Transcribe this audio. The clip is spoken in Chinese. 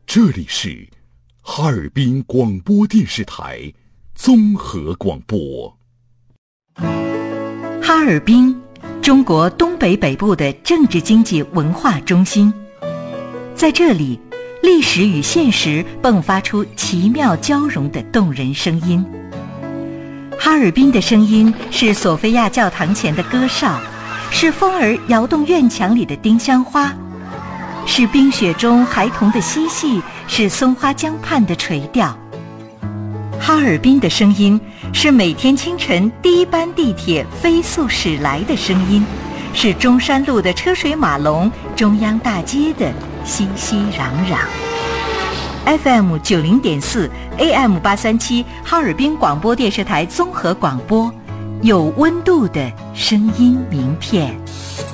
这里是哈尔滨广播电视台综合广播。 哈尔滨，中国东北北部的政治经济文化中心，在这里，历史与现实迸发出奇妙交融的动人声音。哈尔滨的声音是索菲亚教堂前的歌哨，是风儿摇动院墙里的丁香花，是冰雪中孩童的嬉戏，是松花江畔的垂钓。哈尔滨的声音是每天清晨第一班地铁飞速驶来的声音，是中山路的车水马龙，中央大街的熙熙攘攘。FM 90.4 AM 837哈尔滨广播电视台综合广播，有温度的声音名片。